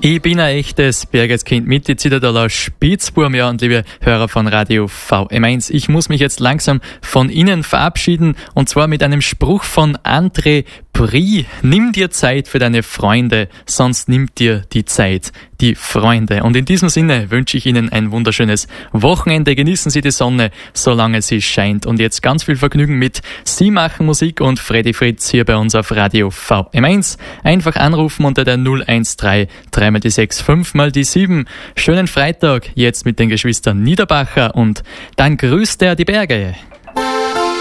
Ich bin ein echtes Bergeskind mit die Zitadella Spitzburm, ja, und liebe Hörer von Radio VM1. Ich muss mich jetzt langsam von Ihnen verabschieden, und zwar mit einem Spruch von André Brie. Nimm dir Zeit für deine Freunde, sonst nimmt dir die Zeit die Freunde. Und in diesem Sinne wünsche ich Ihnen ein wunderschönes Wochenende. Genießen Sie die Sonne, solange sie scheint. Und jetzt ganz viel Vergnügen mit Sie machen Musik und Freddy Fritz hier bei uns auf Radio VM1. Einfach anrufen unter der 013 3 mal die 6, 5 mal die 7. Schönen Freitag jetzt mit den Geschwistern Niederbacher und dann grüßt er die Berge.